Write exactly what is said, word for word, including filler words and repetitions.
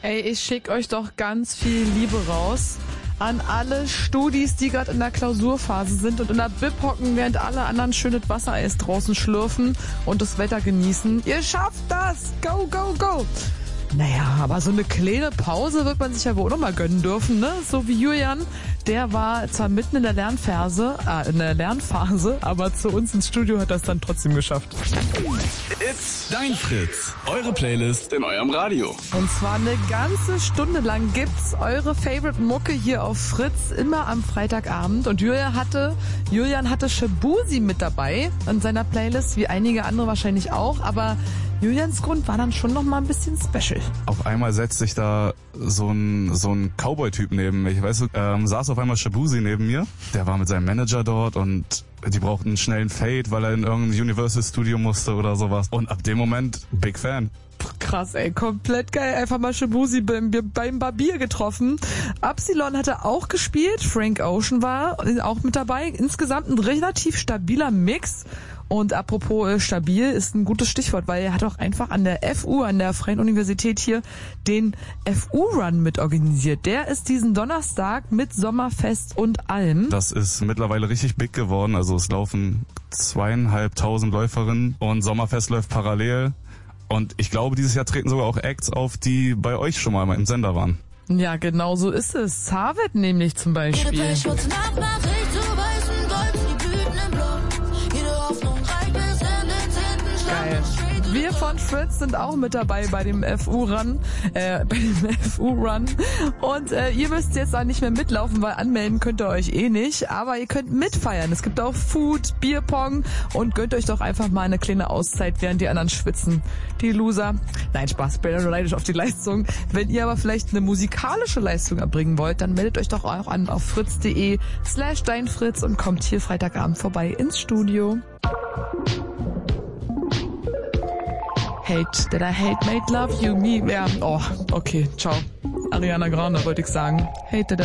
Ey, ich schick euch doch ganz viel Liebe raus an alle Studis, die gerade in der Klausurphase sind und in der Bib hocken, während alle anderen schönes Wassereis draußen schlürfen und das Wetter genießen. Ihr schafft das! Go, go, go! Naja, aber so eine kleine Pause wird man sich ja wohl noch mal gönnen dürfen, ne? So wie Julian, der war zwar mitten in der Lernphase, äh, in der Lernphase, aber zu uns ins Studio hat er es dann trotzdem geschafft. It's Dein Fritz, eure Playlist in eurem Radio. Und zwar eine ganze Stunde lang gibt's eure Favorite Mucke hier auf Fritz, immer am Freitagabend. Und Julian hatte, Julian hatte Shabuzi mit dabei in seiner Playlist, wie einige andere wahrscheinlich auch, aber Julians Grund war dann schon noch mal ein bisschen special. Auf einmal setzt sich da so ein so ein Cowboy-Typ neben mich. Weißt du, ähm, saß auf einmal Shabuzi neben mir. Der war mit seinem Manager dort und die brauchten einen schnellen Fade, weil er in irgendein Universal Studio musste oder sowas. Und ab dem Moment, big fan. Krass, ey, komplett geil. Einfach mal Shabuzi beim, beim Barbier getroffen. Absilon hatte auch gespielt. Frank Ocean war auch mit dabei. Insgesamt ein relativ stabiler Mix. Und apropos äh, stabil ist ein gutes Stichwort, weil er hat auch einfach an der F U, an der Freien Universität hier, den F U-Run mit organisiert. Der ist diesen Donnerstag mit Sommerfest und allem. Das ist mittlerweile richtig big geworden. Also es laufen zweieinhalbtausend Läuferinnen und Sommerfest läuft parallel. Und ich glaube, dieses Jahr treten sogar auch Acts auf, die bei euch schon mal im Sender waren. Ja, genau so ist es. Harvard nämlich zum Beispiel. Geil. Wir von Fritz sind auch mit dabei bei dem F U-Run, äh, bei dem F U-Run. Und äh, ihr müsst jetzt da nicht mehr mitlaufen, weil anmelden könnt ihr euch eh nicht. Aber ihr könnt mitfeiern. Es gibt auch Food, Bierpong und gönnt euch doch einfach mal eine kleine Auszeit, während die anderen schwitzen. Die Loser. Nein, Spaß, bin nur neidisch auf die Leistung. Wenn ihr aber vielleicht eine musikalische Leistung erbringen wollt, dann meldet euch doch auch an auf fritz.de slash deinfritz und kommt hier Freitagabend vorbei ins Studio. Hate, that I hate, made love you, me. Ja, oh, okay, ciao. Ariana Grande wollte ich sagen. Hate, that I